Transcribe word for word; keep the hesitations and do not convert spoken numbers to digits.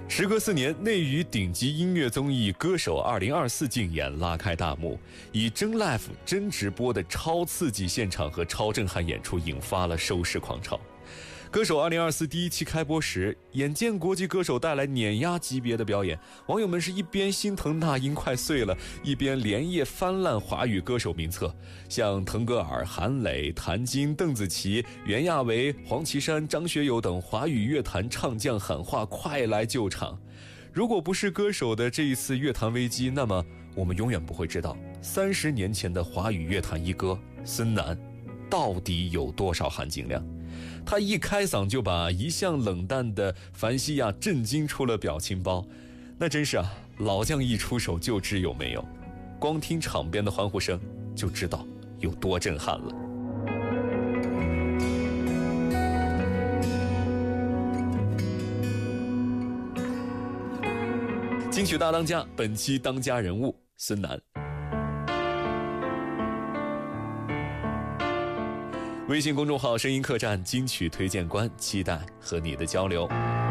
时隔四年，内娱顶级音乐综艺《歌手二零二四》竞演拉开大幕，以真 live 真直播的超刺激现场和超震撼演出引发了收视狂潮。歌手二零二四第一期开播时，眼见国际歌手带来碾压级别的表演，网友们是一边心疼那英快碎了，一边连夜翻烂华语歌手名册，像腾格尔、韩磊、谭晶、邓紫棋、袁娅维、黄绮珊、张学友等华语乐坛唱将喊话快来救场。如果不是歌手的这一次乐坛危机，那么我们永远不会知道三十年前的华语乐坛一哥孙楠到底有多少含金量。他一开嗓就把一向冷淡的凡西亚震惊出了表情包，那真是啊，老将一出手就知有没有，光听场边的欢呼声就知道有多震撼了。金曲大当家，本期当家人物孙楠。微信公众号声音客栈金曲推荐官，期待和你的交流。